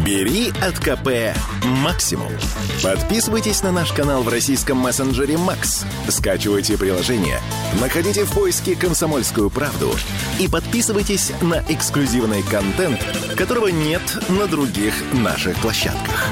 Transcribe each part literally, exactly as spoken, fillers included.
Бери от КП максимум. Подписывайтесь на наш канал в российском мессенджере Макс. Скачивайте приложение, находите в поиске «Комсомольскую правду» и подписывайтесь на эксклюзивный контент, которого нет на других наших площадках.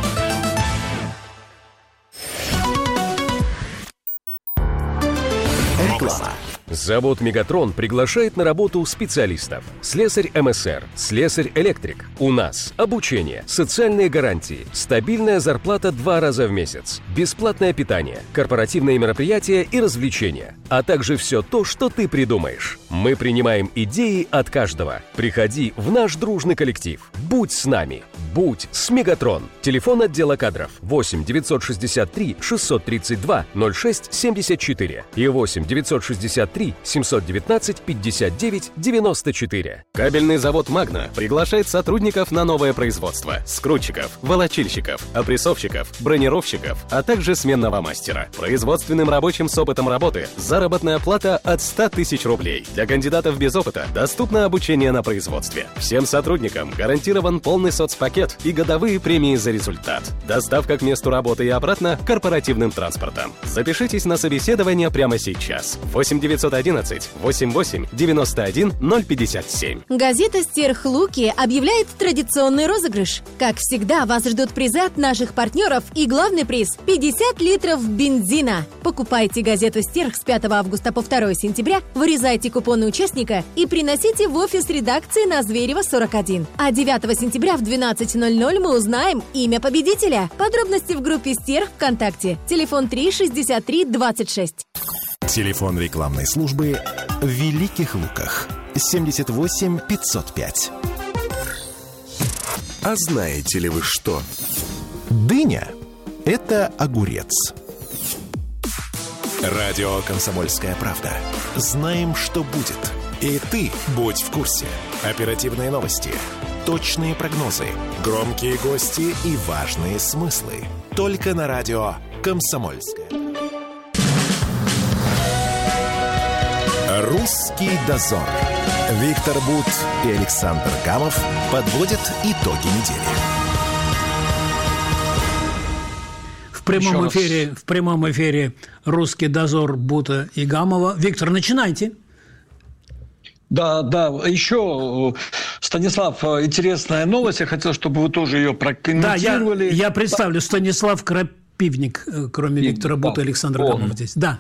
Реклама. Завод «Мегатрон» приглашает на работу специалистов. Слесарь эм эс эр, слесарь-электрик. У нас обучение, социальные гарантии, стабильная зарплата два раза в месяц, бесплатное питание, корпоративные мероприятия и развлечения, а также все то, что ты придумаешь. Мы принимаем идеи от каждого. Приходи в наш дружный коллектив. Будь с нами. Будь с «Мегатрон». Телефон отдела кадров восемь девятьсот шестьдесят три шестьсот тридцать два ноль шесть семьдесят четыре и восемь девятьсот шестьдесят три семьсот девятнадцать пятьдесят девять девяносто четыре. Кабельный завод «Магна» приглашает сотрудников на новое производство: скрутчиков, волочильщиков, опрессовщиков, бронировщиков, а также сменного мастера. Производственным рабочим с опытом работы заработная плата от ста тысяч рублей. Для кандидатов без опыта доступно обучение на производстве. Всем сотрудникам гарантирован полный соцпакет и годовые премии за результат. Доставка к месту работы и обратно корпоративным транспортом. Запишитесь на собеседование прямо сейчас. восемь девятьсот одиннадцать восемьдесят восемь девяносто один ноль пятьдесят семь. Газета «Стерхлуки» объявляет традиционный розыгрыш. Как всегда, вас ждут призы от наших партнеров и главный приз – пятьдесят литров бензина. Покупайте газету «Стерх» с пятого августа по второе сентября, вырезайте купоны участника и приносите в офис редакции на Зверева сорок один. А девятого сентября в двенадцать ноль ноль мы узнаем имя победителя. Подробности в группе «Стерх» ВКонтакте. Телефон три шестьдесят три двадцать шесть. Телефон рекламной службы в Великих Луках семьдесят восемь пятьсот пять. А знаете ли вы что? Дыня – это огурец. Радио «Комсомольская правда». Знаем, что будет. И ты будь в курсе. Оперативные новости, точные прогнозы, громкие гости и важные смыслы. Только на радио «Комсомольская». «Русский дозор». Виктор Бут и Александр Гамов подводят итоги недели. В прямом эфире, в прямом эфире «Русский дозор» Бута и Гамова. Виктор, начинайте. Да, да. Еще, Станислав, интересная новость. Я хотел, чтобы вы тоже ее прокомментировали. Да, я, я представлю. Станислав Крапивник, кроме и, Виктора Бута и Александра он. Гамова здесь. Да.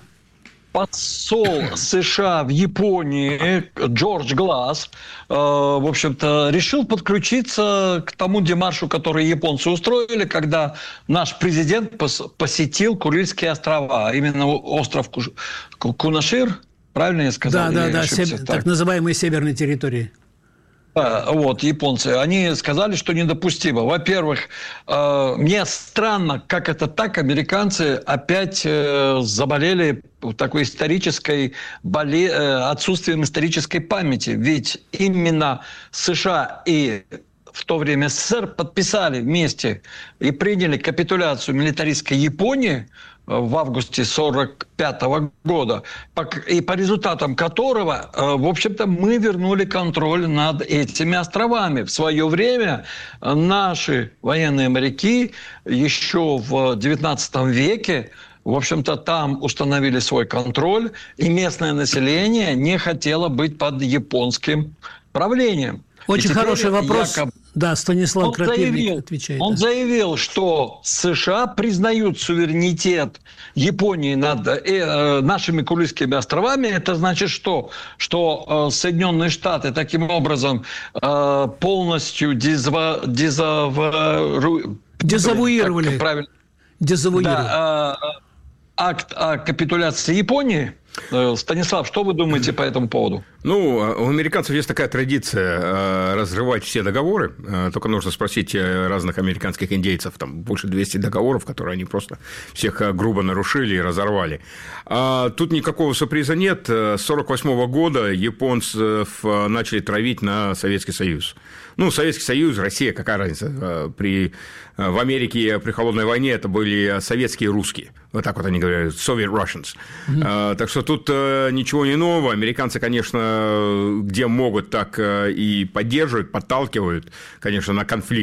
Посол США в Японии Джордж Гласс, э, в общем-то, решил подключиться к тому демаршу, который японцы устроили, когда наш президент пос- посетил Курильские острова, именно остров Куш... Кунашир, правильно я сказал? Да, да, да, сев... так. так называемые северные территории. Вот, японцы, они сказали, что недопустимо. Во-первых, э, мне странно, как это так, американцы опять э, заболели такой исторической боле... э, отсутствием исторической памяти. Ведь именно США и в то время СССР подписали вместе и приняли капитуляцию милитаристской Японии в августе сорок пятого года, и по результатам которого, в общем-то, мы вернули контроль над этими островами. В свое время наши военные моряки еще в девятнадцатом веке, в общем-то, там установили свой контроль, и местное население не хотело быть под японским правлением. Очень хороший вопрос. Якобы... Да, Станислав Крапивник отвечает. Он да. заявил, что США признают суверенитет Японии над э, нашими Курильскими островами. Это значит что? Что э, Соединенные Штаты таким образом э, полностью дезва, дезаву... дезавуировали. Как, правильно? Дезавуировали. Да, э, акт о капитуляции Японии. Станислав, что вы думаете по этому поводу? Ну, у американцев есть такая традиция разрывать все договоры. Только нужно спросить разных американских индейцев. Там больше двухсот договоров, которые они просто всех грубо нарушили и разорвали. А тут никакого сюрприза нет. С сорок восьмого года японцев начали травить на Советский Союз. Ну, Советский Союз, Россия, какая разница? При... В Америке при Холодной войне это были советские русские. Вот так вот они говорят, Soviet Russians. Mm-hmm. Так что тут ничего не нового. Американцы, конечно, где могут, так и поддерживают, подталкивают, конечно, на конфликт.